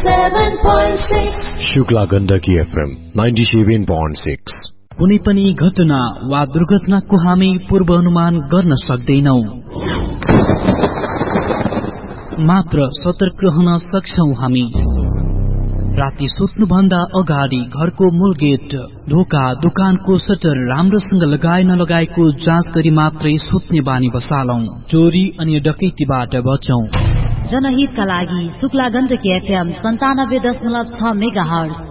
97.6 Shukla Gandaki FM 97.6। कुनै पनि घटना वा दुर्घटनाको हामी पूर्वानुमान गर्न सक्दैनौ, मात्र सतर्क रहन सक्छौ हामी। राति सुत्नुभन्दा अगाडि घरको मूल गेट, ढोका, दोकानको सटर राम्रोसँग लगाए नलगाएको जाँच गरी मात्रै सुत्ने बानी बसालौं। चोरी अनि डकैतीबाट बचौं। जनहितका लागि शुक्ला गण्डकी FM 97.6 मेगाहर्ज